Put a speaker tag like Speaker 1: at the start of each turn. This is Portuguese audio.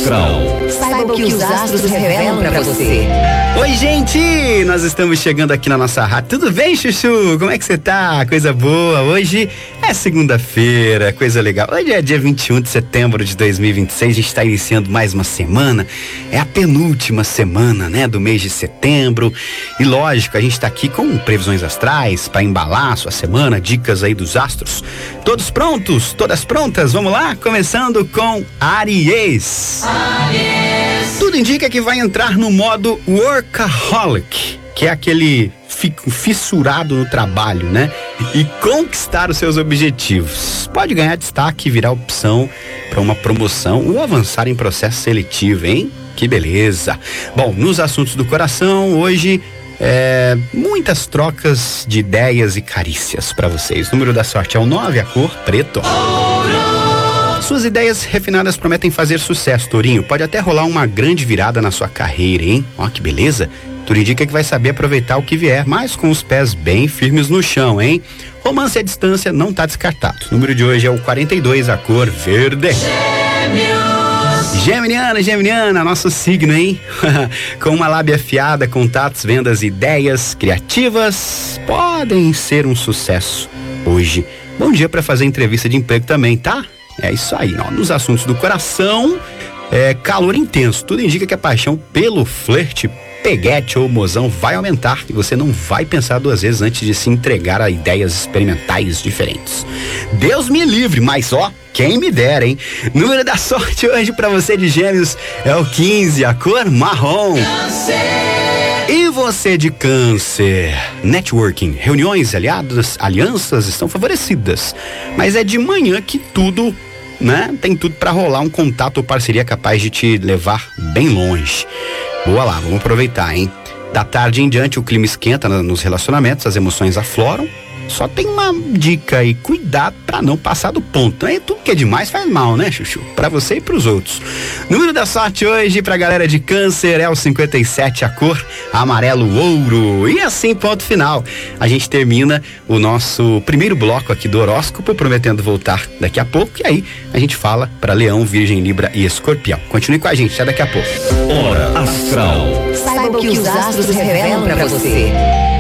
Speaker 1: astral.
Speaker 2: Saiba o que os astros revelam pra você.
Speaker 3: Oi, gente! Nós estamos chegando aqui na nossa rádio. Tudo bem, Chuchu? Como é que você tá? Coisa boa. Hoje é segunda-feira, coisa legal. Hoje é dia 21 de setembro de 2026. A gente está iniciando mais uma semana. É a penúltima semana, né, do mês de setembro. E lógico, a gente tá aqui com previsões astrais para embalar a sua semana, dicas aí dos astros. Todos prontos? Todas prontas? Vamos lá? Começando com Áries. Tudo indica que vai entrar no modo workaholic, que é aquele fissurado no trabalho, né? E conquistar os seus objetivos. Pode ganhar destaque e virar opção para uma promoção ou avançar em processo seletivo, hein? Que beleza! Bom, nos assuntos do coração, hoje muitas trocas de ideias e carícias para vocês. O número da sorte é o 9, a cor preto. Suas ideias refinadas prometem fazer sucesso, Tourinho. Pode até rolar uma grande virada na sua carreira, hein? Ó, que beleza. Tudo indica que vai saber aproveitar o que vier, mas com os pés bem firmes no chão, hein? Romance à distância não tá descartado. O número de hoje é o 42, a cor verde. Geminiana, nosso signo, hein? Com uma lábia afiada, contatos, vendas, ideias criativas podem ser um sucesso hoje. Bom dia para fazer entrevista de emprego também, tá? É isso aí, ó. Nos assuntos do coração, calor intenso. Tudo indica que a paixão pelo flerte, peguete ou mozão vai aumentar e você não vai pensar duas vezes antes de se entregar a ideias experimentais diferentes. Deus me livre, mas ó, quem me dera, hein? Número da sorte hoje pra você de Gêmeos é o 15, a cor marrom. E você de Câncer? Networking, reuniões, alianças estão favorecidas, mas é de manhã que tudo, né? Tem tudo pra rolar um contato ou parceria capaz de te levar bem longe. Boa lá, vamos aproveitar, hein? Da tarde em diante o clima esquenta nos relacionamentos, as emoções afloram. Só tem uma dica aí, cuidado pra não passar do ponto. Aí tudo que é demais faz mal, né, Chuchu? Pra você e pros outros. Número da sorte hoje pra galera de Câncer é o 57, a cor amarelo ouro. E assim, ponto final. A gente termina o nosso primeiro bloco aqui do horóscopo, prometendo voltar daqui a pouco. E aí a gente fala pra Leão, Virgem, Libra e Escorpião. Continue com a gente, até daqui a pouco.
Speaker 1: Hora astral.
Speaker 2: Saiba o que os astros revelam pra você.